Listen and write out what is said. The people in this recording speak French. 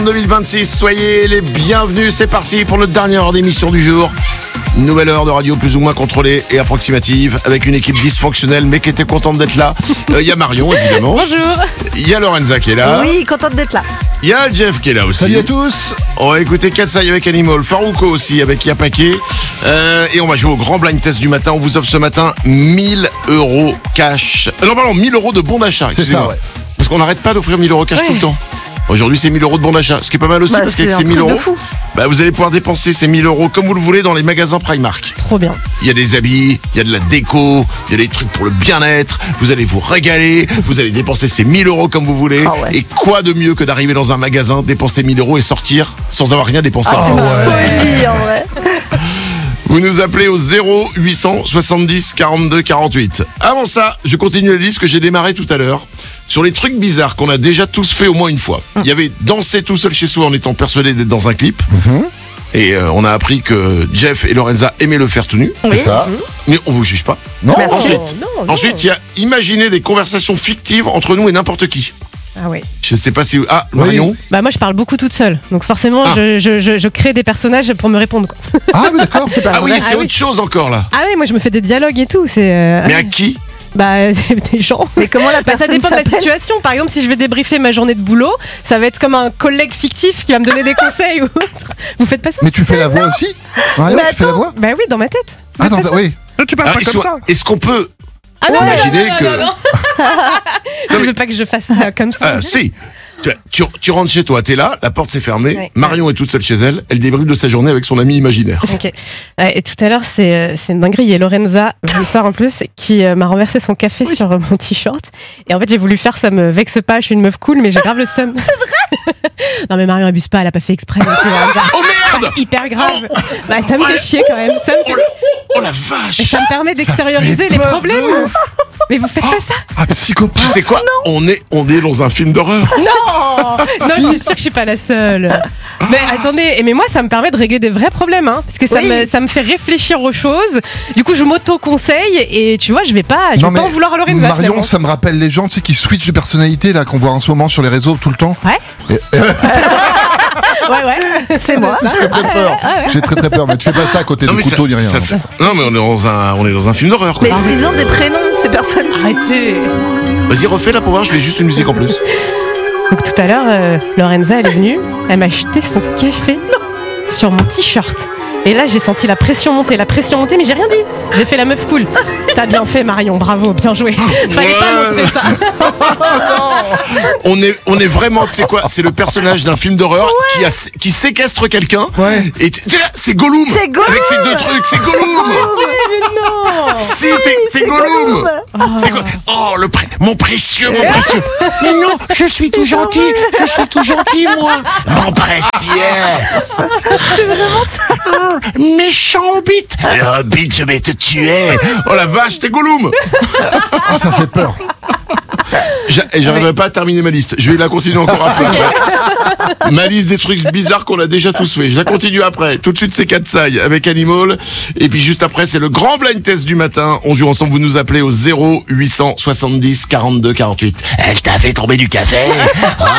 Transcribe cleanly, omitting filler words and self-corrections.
2026, soyez les bienvenus, c'est parti pour notre dernière heure d'émission du jour. Une nouvelle heure de radio plus ou moins contrôlée et approximative avec une équipe dysfonctionnelle mais qui était contente d'être là. Il y a Marion évidemment. Bonjour. Il y a Lorenza qui est là. Oui, contente d'être là. Il y a Jeff qui est là aussi. Salut à tous. On va écouter Katsai avec Animal, Farouko aussi avec Yapake. Et on va jouer au grand blind test du matin. On vous offre ce matin 1000 € cash. Non pardon, 1000 € de bon d'achat. C'est ça, ouais. Parce qu'on n'arrête pas d'offrir 1000 € cash tout le temps. Aujourd'hui, c'est 1000 € de bon d'achat. Ce qui est pas mal aussi parce qu'avec ces 1000 €, vous allez pouvoir dépenser ces 1000 € comme vous le voulez dans les magasins Primark. Trop bien. Il y a des habits, il y a de la déco, il y a des trucs pour le bien-être. Vous allez vous régaler. Vous allez dépenser ces 1000 € comme vous voulez. Ah ouais. Et quoi de mieux que d'arriver dans un magasin, dépenser 1000 € et sortir sans avoir rien dépensé. Oui, en vrai. Vous nous appelez au 0800 70 42 48. Avant ça, je continue la liste que j'ai démarrée tout à l'heure sur les trucs bizarres qu'on a déjà tous fait au moins une fois. Il y avait danser tout seul chez soi en étant persuadé d'être dans un clip. Et on a appris que Jeff et Lorenza aimaient le faire tout nu. C'est ça. Mais on vous juge pas. Non. Ensuite, il y a imaginer des conversations fictives entre nous et n'importe qui. Ah oui. Je sais pas si... Ah, Marion. Bah moi je parle beaucoup toute seule. Donc forcément je crée des personnages pour me répondre quoi. Ah oui, d'accord. C'est pas Ah oui, vrai. c'est autre chose encore là. Ah oui, moi je me fais des dialogues et tout, c'est Mais à qui? bah des gens. Mais comment la Bah, ça personne dépend de la s'appelle ? situation. Par exemple, si je vais débriefer ma journée de boulot, ça va être comme un collègue fictif qui va me donner des conseils ou autre. Vous faites pas ça? Mais tu fais la voix aussi Marion, Mais tu fais la voix Bah oui, dans ma tête. Ah non, oui. Tu parles Est-ce qu'on peut Ah non, imaginer que... Je veux pas que je fasse ça comme ça. Ah, si. Tu rentres chez toi, t'es là, la porte s'est fermée, Ouais. Marion est toute seule chez elle, elle débriefe de sa journée avec son ami imaginaire. Ok. Ouais, et tout à l'heure, c'est une dinguerie. Il y a Lorenza, une histoire en plus, qui m'a renversé son café sur mon t-shirt. Et en fait, j'ai voulu faire, ça me vexe pas, je suis une meuf cool, mais j'ai grave le seum. C'est vrai. Non, mais Marion abuse pas, elle a pas fait exprès. Donc, Lorenza, Oh merde! hyper grave. Bah, ça me fait chier quand même. Oh la Et vache! ça me permet Ça d'extérioriser fait les peur problèmes. de ouf. Mais vous faites pas ça? Ah, psychopathe. Tu sais quoi? On est dans un film d'horreur. Non, je suis sûre que je suis pas la seule. Mais attendez, mais moi ça me permet de régler des vrais problèmes, hein, parce que ça me fait réfléchir aux choses. Du coup, je m'auto-conseille et tu vois, je vais pas en vouloir à Lorenza. Marion, finalement. ça me rappelle les gens, tu sais, qui switchent de personnalité là qu'on voit en ce moment sur les réseaux tout le temps. Ouais. Et- Ouais, C'est moi. J'ai très peur. J'ai très peur. Mais tu fais pas ça à côté du couteau ni rien. Non mais on est dans un film d'horreur quoi. Mais ils ont des prénoms, ces personnes. Arrêtez. Vas-y refais là pour voir, je vais juste une musique en plus. Donc tout à l'heure, Lorenza, elle est venue, elle m'a jeté son café sur mon t-shirt. Et là, j'ai senti la pression monter, mais j'ai rien dit. J'ai fait la meuf cool. T'as bien fait, Marion, bravo, bien joué. Fallait pas montrer ça. On est vraiment, tu sais quoi, c'est le personnage d'un film d'horreur qui séquestre quelqu'un. Ouais. Et tu sais là, c'est Gollum. C'est Gollum. Avec ses deux trucs, c'est Gollum. Mais non. Si, t'es Gollum. C'est quoi? Oh, mon précieux. Mais non, je suis tout gentil, moi. Mon précieux. C'est vraiment ça. Méchant Hobbit. Hobbit, je vais te tuer. Oh la vache, t'es Gollum. Ah, ça fait peur. J'arriverai pas à terminer ma liste. Je vais la continuer encore un peu après. Ma liste des trucs bizarres qu'on a déjà tous fait. Je la continue après. Tout de suite, c'est Katsai avec Animal. Et puis juste après, c'est le grand blind test du matin. On joue ensemble. Vous nous appelez au 0800 70 42 48. Elle t'a fait tomber du café.